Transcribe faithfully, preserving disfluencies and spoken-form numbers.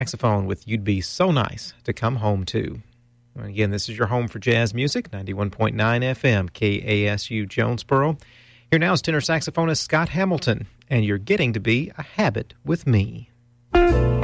Saxophone with You'd Be So Nice to Come Home To. And again, this is your home for jazz music, ninety-one point nine F M, K A S U Jonesboro. Here now is tenor saxophonist Scott Hamilton, and You're Getting to Be a Habit with Me.